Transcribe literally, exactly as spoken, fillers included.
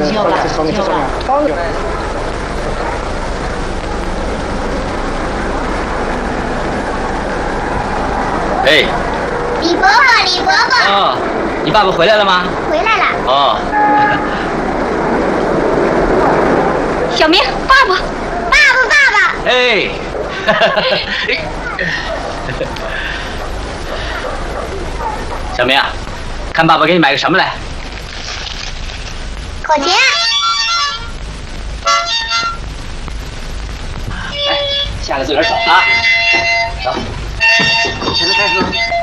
进油了，进油了。 哎， 李伯伯，李伯伯。 哦，你爸爸回来了吗？ 回来了。 哦。 小明，爸爸，爸爸，爸爸。 哎。小明啊，看爸爸给你买个什么来？ 口琴。 来，下来自个儿找啊。走，现在开始。